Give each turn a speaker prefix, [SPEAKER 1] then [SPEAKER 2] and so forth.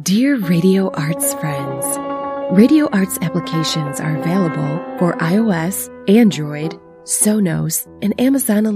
[SPEAKER 1] Dear Radio Arts friends, Radio Arts applications are available for iOS, Android, Sonos, and Amazon